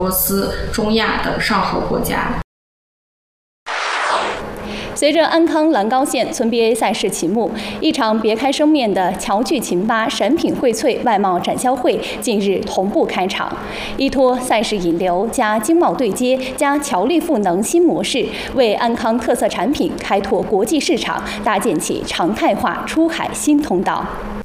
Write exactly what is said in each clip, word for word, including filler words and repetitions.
俄罗斯、中亚等上合国家。 随着安康蓝高线村 B A 赛事启幕，一场别开生面的侨聚秦巴闪品荟萃外贸展销会近日同步开场，依托赛事引流加经贸对接加侨力赋能新模式，为安康特色产品开拓国际市场，搭建起常态化出海新通道。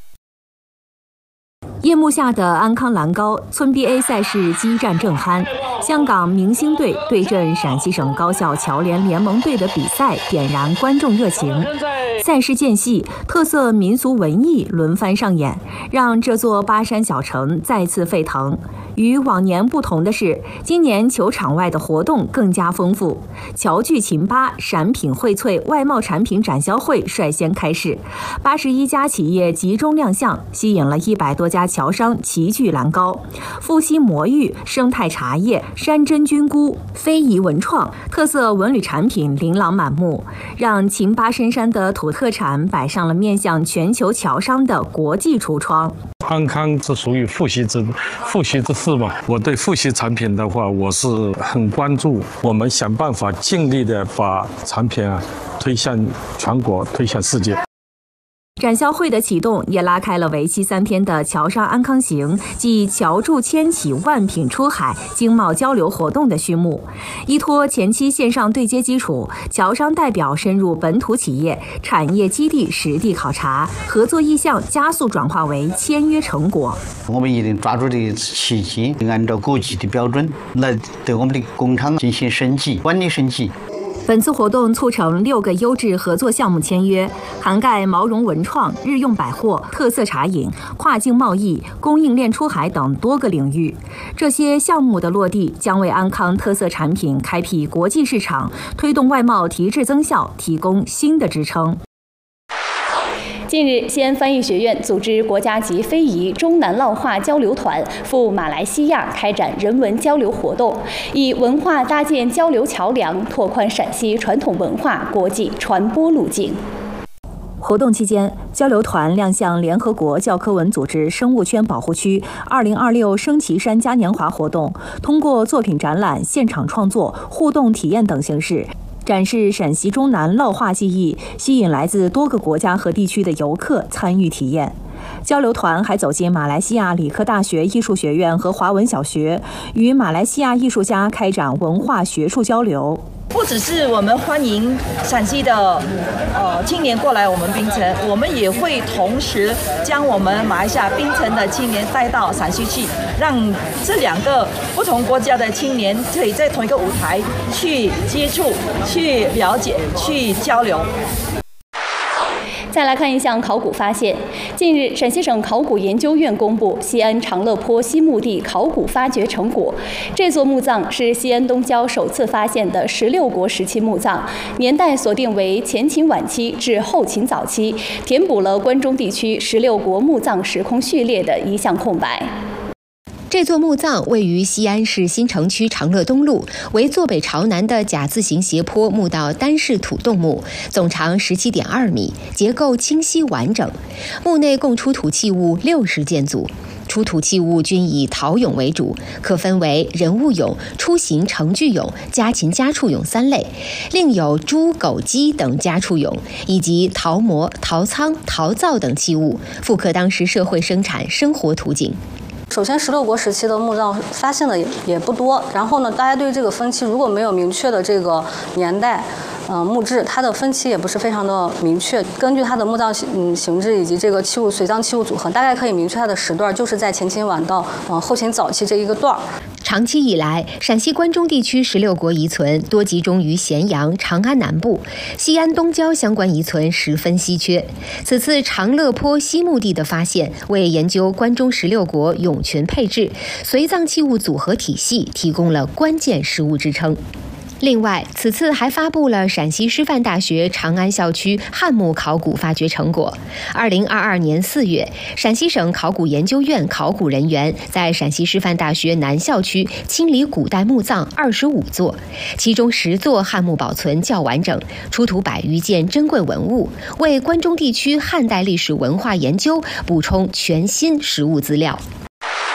夜幕下的安康蓝高村 B A 赛事激战正酣，香港明星队对阵陕西省高校侨联联盟队的比赛点燃观众热情。赛事间隙，特色民俗文艺轮番上演，让这座巴山小城再次沸腾。与往年不同的是，今年球场外的活动更加丰富。侨聚秦巴闪品荟萃外贸产品展销会率先开市，八十一家企业集中亮相，吸引了一百多家侨商齐聚蓝高。富硒魔芋、生态茶叶、山珍菌菇、非遗文创、特色文旅产品琳琅满目，让秦巴深山的土特产摆上了面向全球侨商的国际橱窗。 安康是属于富硒之富硒之市嘛，我对富硒产品的话，我是很关注。我们想办法尽力的把产品啊推向全国，推向世界。 展销会的启动也拉开了为期三天的侨商安康行暨侨驻千禧万品出海经贸交流活动的序幕。依托前期线上对接基础，侨商代表深入本土企业产业基地实地考察，合作意向加速转化为签约成果。 我们一定抓住这个契机，按照国际的标准来对我们的工厂进行升级、管理升级。 本次活动促成六个优质合作项目签约，涵盖毛绒文创、日用百货、特色茶饮、跨境贸易、供应链出海等多个领域。这些项目的落地将为安康特色产品开辟国际市场，推动外贸提质增效提供新的支撑。 近日，西安翻译学院组织国家级非遗中南烙画交流团赴马来西亚开展人文交流活动，以文化搭建交流桥梁，拓宽陕西传统文化国际传播路径。 活动期间，交流团亮相联合国教科文组织生物圈保护区二零二六升旗山嘉年华活动，通过作品展览、现场创作、互动体验等形式，展示陕西中南烙画技艺，吸引来自多个国家和地区的游客参与体验。交流团还走进马来西亚理科大学艺术学院和华文小学，与马来西亚艺术家开展文化学术交流。 不只是我们欢迎陕西的呃青年过来我们槟城，我们也会同时将我们马来西亚槟城的青年带到陕西去，让这两个不同国家的青年可以在同一个舞台去接触、去了解、去交流。 再来看一项考古发现，近日陕西省考古研究院公布西安长乐坡西墓地考古发掘成果。这座墓葬是西安东郊首次发现的十六国时期墓葬，年代锁定为前秦晚期至后秦早期，填补了关中地区十六国墓葬时空序列的一项空白。 这座墓葬位于西安市新城区长乐东路，为坐北朝南的甲字形斜坡墓道单式土洞墓，总长十七点二米，结构清晰完整。墓内共出土器物六十件组，出土器物均以陶俑为主，可分为人物俑、出形程具俑、家禽家畜俑三类，另有猪、狗、鸡等家畜俑，以及陶模、陶仓、陶灶等器物，复刻当时社会生产生活图景。 首先，十六国时期的墓葬发现的也也不多。然后呢，大家对这个分期如果没有明确的这个年代，呃，墓志它的分期也不是非常的明确。根据它的墓葬嗯形制以及这个器物随葬器物组合，大概可以明确它的时段，就是在前秦晚到呃后秦早期这一个段儿。 长期以来，陕西关中地区十六国遗存多集中于咸阳、长安南部，西安东郊相关遗存十分稀缺。此次长乐坡西墓地的发现，为研究关中十六国俑群配置、随葬器物组合体系提供了关键实物支撑。另外，此次还发布了陕西师范大学长安校区汉墓考古发掘成果。二零二二年四月，陕西省考古研究院考古人员在陕西师范大学南校区清理古代墓葬二十五座，其中十座汉墓保存较完整，出土百余件珍贵文物，为关中地区汉代历史文化研究补充全新实物资料。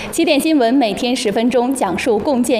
起点新闻每天十分钟，讲述共建